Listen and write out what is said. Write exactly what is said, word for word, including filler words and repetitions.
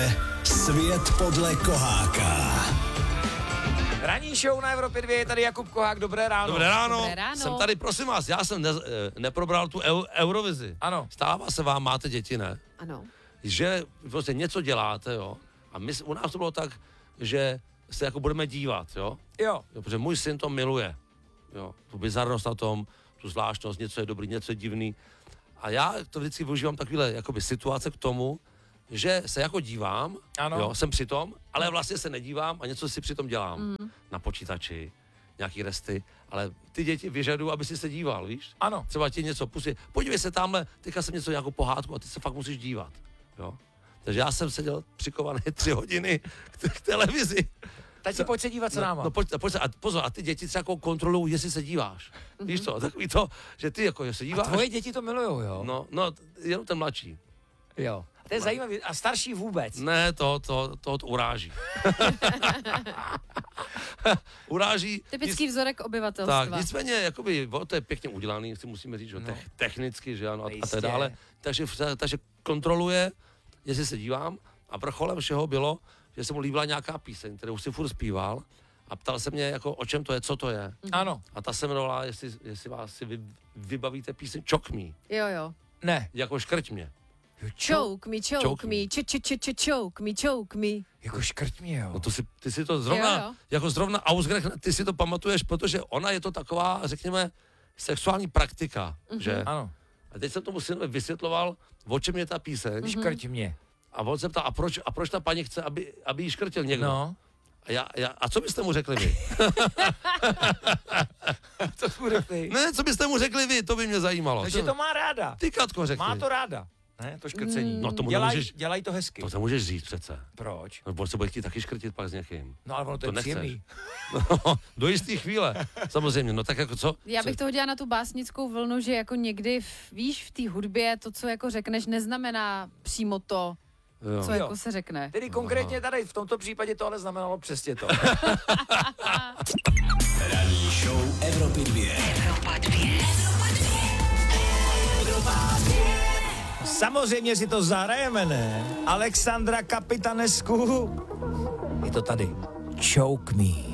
Svět podle Koháka. Ranní show na Evropě dvě, je tady Jakub Kohák, dobré ráno. Dobré ráno. Dobré ráno. Jsem tady, prosím vás, já jsem ne, neprobral tu eu, Eurovizi. Ano. Stává se vám, máte děti, ne? Ano. Že prostě něco děláte, jo. A my, u nás to bylo tak, že se jako budeme dívat, jo. Jo. jo protože můj syn to miluje, jo. Tu bizarnost na tom, tu zvláštnost, něco je dobrý, něco je divný. A já to vždycky využívám takovéhle jakoby situace k tomu, že se jako dívám, Ano. jo, jsem přitom, ale vlastně se nedívám a něco si přitom dělám. Mm. Na počítači, nějaký resty, ale ty děti vyžadují, aby si se díval, víš? Ano. Třeba ti něco pustí. Podívej se tamhle, teďka jsem něco nějakou pohádku a ty se fakt musíš dívat, jo? Takže já jsem seděl přikovaný tři hodiny k, t- k televizi. Teď si pojď se dívat s No, náma. no pojď, pojď se, a pozor, a ty děti se jako kontrolují, jestli se díváš. Mm-hmm. Víš co, takový to, že ty jako, že se A díváš. tvoje děti to milujou, jo? No, no, jenom ten mladší. Jo. A to je zajímavý. A starší vůbec? Ne, to, to, to, to uráží. uráží. Typický vzorek obyvatelstva. Tak, nicméně, jakoby, o, to je pěkně udělaný, si musíme říct, že No. no. te- technicky, že ano, a, a Jistě. tak dále. Takže, takže kontroluje, jestli se dívám, a vrcholem všeho bylo, že se mu líbila nějaká píseň, kterou si furt zpíval, a ptal se mě, jako, o čem to je, co to je. Ano. A ta se jmenovala, jestli, jestli vás si vy, vybavíte píseň Choke Me, Jo, jo. Ne. jako škrť mě. Choke me, choke, Choke me, me. č, č, č, č, choke me, choke me. Jako škrt mě, jo. No to si, ty si to zrovna, Jo, jo. jako zrovna ausgerechnet, ty si to pamatuješ, protože ona je to taková, řekněme, sexuální praktika, mm-hmm. že? Ano. A teď jsem tomu synovi vysvětloval, o čem je ta píseň. Škrt mě. A on se ptá, a proč, a proč ta paní chce, aby, aby jí škrtil někdo? No. A, já, já, a co byste mu řekli vy? To bude ty. Ne, co byste mu řekli vy, to by mě zajímalo. Takže to má ráda. Ty, Katko, řekni. Má to ráda. Ne, to škrcení. No tomu dělaj, nemůžeš, dělají to hezky. to se můžeš říct přece. Proč? No, on se bude chtít taky škrtit pak s někým. No ale ono to, To je nechceš. příjemný. No, do jisté chvíle, samozřejmě, no tak jako co? Já bych co? toho dělala na tu básnickou vlnu, že jako někdy, v, víš, v té hudbě to, co jako řekneš, neznamená přímo to, Jo. co Jo. jako se řekne. Tedy konkrétně tady v tomto případě to ale znamenalo přesně to. Ranní show Evropy dvě. Samozřejmě si to zahrajeme, ne? Alexandra Kapitanescu. Je to tady. Choke me.